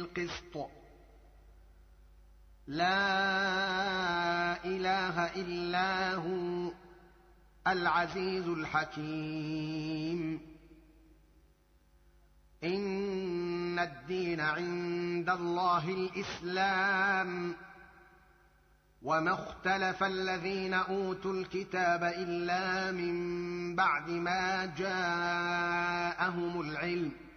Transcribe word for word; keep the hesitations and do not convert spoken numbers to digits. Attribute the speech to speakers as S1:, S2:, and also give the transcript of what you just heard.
S1: بالقسط لا إله إلا هو العزيز الحكيم. إن الدين عند الله الإسلام وما اختلف الذين أوتوا الكتاب إلا من بعد ما جاءهم العلم